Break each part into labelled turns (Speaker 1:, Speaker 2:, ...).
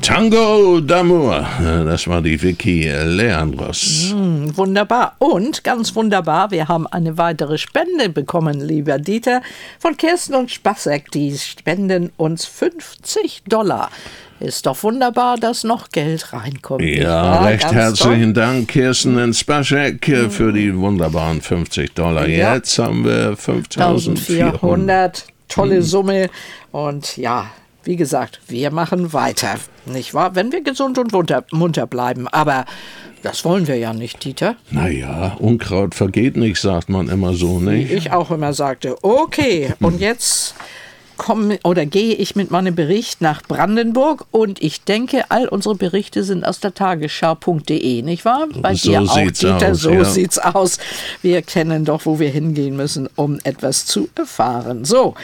Speaker 1: Tango d'Amour, das war die Vicky Leandros.
Speaker 2: Wunderbar. Und ganz wunderbar, wir haben eine weitere Spende bekommen, lieber Dieter, von Kirsten und Spassek. Die spenden uns $50. Ist doch wunderbar, dass noch Geld reinkommt.
Speaker 1: Ja, recht herzlichen Dank, Kirsten und Spassek, für die wunderbaren $50.
Speaker 2: Ja.
Speaker 1: Jetzt haben wir 5.400.
Speaker 2: Tolle Summe. Und ja, wie gesagt, wir machen weiter, nicht wahr? Wenn wir gesund und munter bleiben. Aber das wollen wir ja nicht, Dieter.
Speaker 1: Naja, Unkraut vergeht nicht, sagt man immer so, nicht?
Speaker 2: Wie ich auch immer sagte. Okay, und jetzt gehe ich mit meinem Bericht nach Brandenburg. Und ich denke, all unsere Berichte sind aus der Tagesschau.de, nicht wahr? Bei
Speaker 1: So
Speaker 2: dir auch,
Speaker 1: sieht's
Speaker 2: Dieter,
Speaker 1: aus,
Speaker 2: so
Speaker 1: ja.
Speaker 2: sieht's aus. Wir kennen doch, wo wir hingehen müssen, um etwas zu erfahren. So.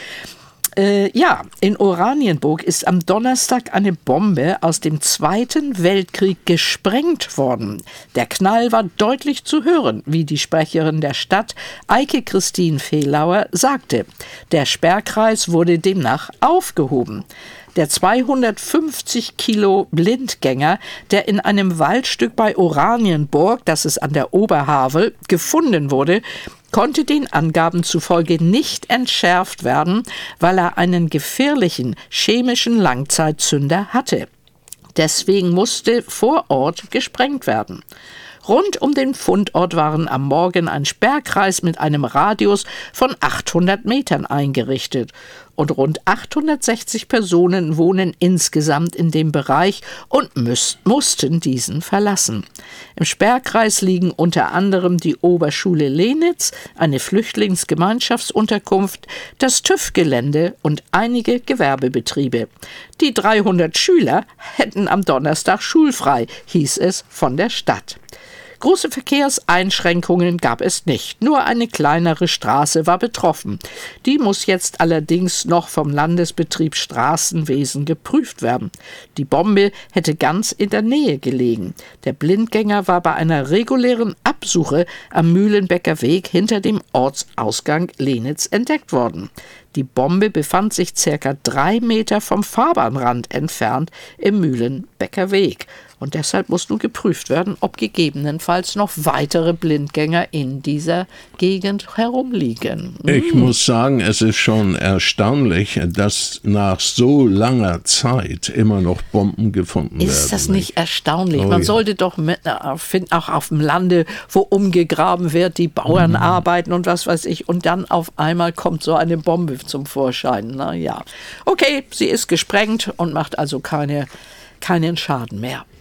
Speaker 2: In Oranienburg ist am Donnerstag eine Bombe aus dem Zweiten Weltkrieg gesprengt worden. Der Knall war deutlich zu hören, wie die Sprecherin der Stadt, Eike-Christine Fehlauer, sagte. Der Sperrkreis wurde demnach aufgehoben. Der 250 Kilo Blindgänger, der in einem Waldstück bei Oranienburg, das ist an der Oberhavel, gefunden wurde, konnte den Angaben zufolge nicht entschärft werden, weil er einen gefährlichen chemischen Langzeitzünder hatte. Deswegen musste vor Ort gesprengt werden. Rund um den Fundort waren am Morgen ein Sperrkreis mit einem Radius von 800 Metern eingerichtet. Und rund 860 Personen wohnen insgesamt in dem Bereich und mussten diesen verlassen. Im Sperrkreis liegen unter anderem die Oberschule Lenitz, eine Flüchtlingsgemeinschaftsunterkunft, das TÜV-Gelände und einige Gewerbebetriebe. Die 300 Schüler hätten am Donnerstag schulfrei, hieß es von der Stadt. Große Verkehrseinschränkungen gab es nicht, nur eine kleinere Straße war betroffen. Die muss jetzt allerdings noch vom Landesbetrieb Straßenwesen geprüft werden. Die Bombe hätte ganz in der Nähe gelegen. Der Blindgänger war bei einer regulären Absuche am Mühlenbecker Weg hinter dem Ortsausgang Lenitz entdeckt worden. Die Bombe befand sich ca. 3 Meter vom Fahrbahnrand entfernt im Mühlenbecker Weg. Und deshalb muss nun geprüft werden, ob gegebenenfalls noch weitere Blindgänger in dieser Gegend herumliegen.
Speaker 1: Ich muss sagen, es ist schon erstaunlich, dass nach so langer Zeit immer noch Bomben gefunden werden.
Speaker 2: Ist das nicht erstaunlich?
Speaker 1: Oh,
Speaker 2: Man
Speaker 1: ja.
Speaker 2: sollte doch finden, auch auf dem Lande, wo umgegraben wird, die Bauern arbeiten und was weiß ich, und dann auf einmal kommt so eine Bombe zum Vorschein. Na ja. Okay, sie ist gesprengt und macht also keinen Schaden mehr.